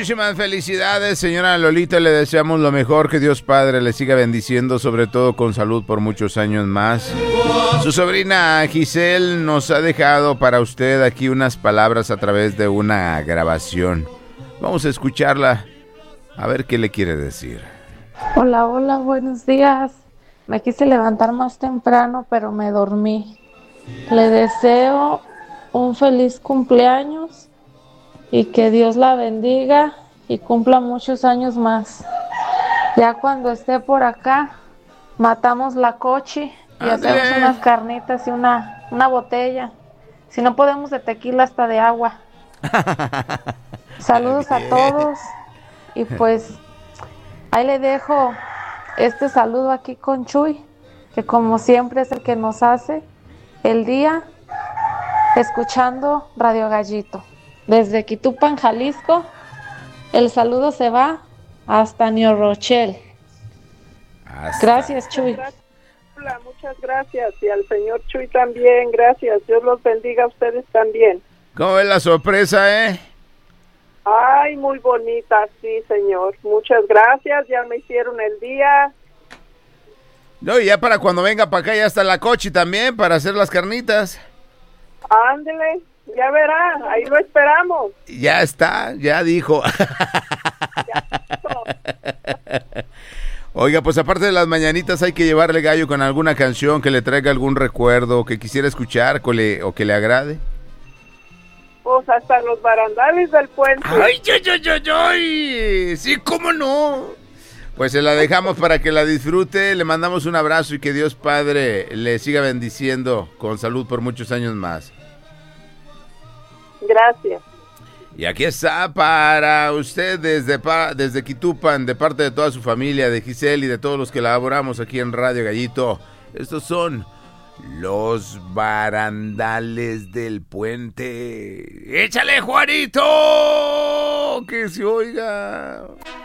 muchísimas felicidades, señora Lolita. Le deseamos lo mejor, que Dios Padre le siga bendiciendo, sobre todo con salud por muchos años más. Su sobrina Giselle nos ha dejado para usted aquí unas palabras a través de una grabación. Vamos a escucharla, a ver qué le quiere decir. Hola, hola, buenos días. Me quise levantar más temprano, pero me dormí. Le deseo un feliz cumpleaños y que Dios la bendiga y cumpla muchos años más. Ya cuando esté por acá, matamos la cochi y hacemos unas carnitas y una botella. Si no podemos de tequila, hasta de agua. Saludos a todos y pues ahí le dejo este saludo aquí con Chuy, que como siempre es el que nos hace el día escuchando Radio Gallito. Desde Quitupan, Jalisco, el saludo se va hasta New Rochelle. Gracias, Chuy. Hola, muchas gracias. Y al señor Chuy también, gracias. Dios los bendiga a ustedes también. ¿Cómo es la sorpresa, Ay, muy bonita, sí, señor. Muchas gracias, ya me hicieron el día. No, y ya para cuando venga para acá ya está la cochi también para hacer las carnitas. Ándele, ya verá, ahí lo esperamos. Ya está, ya dijo. Oiga, pues aparte de las mañanitas hay que llevarle gallo con alguna canción que le traiga algún recuerdo que quisiera escuchar o que le agrade. Pues hasta los barandales del puente. ¡Ay, ay! Sí, cómo no. Pues se la dejamos para que la disfrute. Le mandamos un abrazo y que Dios Padre le siga bendiciendo con salud por muchos años más. Gracias. Y aquí está para usted desde Quitupan, de parte de toda su familia, de Giselle y de todos los que laboramos aquí en Radio Gallito. Estos son los barandales del puente. ¡Échale, Juanito! ¡Que se oiga!